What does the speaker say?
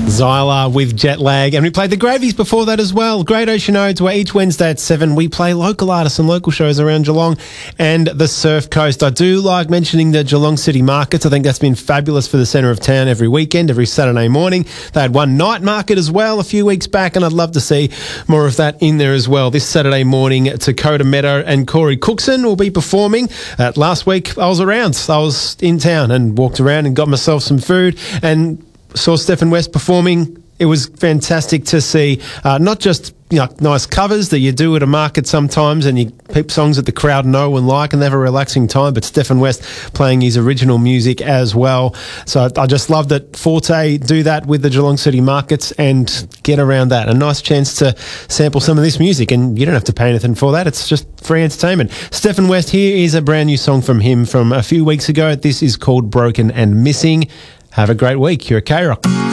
Zyla with Jet Lag, and we played the Gravies before that as well. Great Ocean Odes, where each Wednesday at 7 we play local artists and local shows around Geelong and the Surf Coast. I do like mentioning the Geelong City Markets. I think that's been fabulous for the centre of town every weekend, every Saturday morning. They had one night market as well a few weeks back, and I'd love to see more of that in there as well. This Saturday morning, Dakota Meadow and Corey Cookson will be performing. Last week I was around. I was in town and walked around and got myself some food and saw Stephen West performing. It was fantastic to see not just nice covers that you do at a market sometimes, and you pick songs that the crowd know and like and they have a relaxing time, but Stephen West playing his original music as well. So I just love that Forte do that with the Geelong City Markets and get around that. A nice chance to sample some of this music, and you don't have to pay anything for that. It's just free entertainment. Stephen West, here is a brand new song from him from a few weeks ago. This is called Broken and Missing. Have a great week. You're a K-Rock.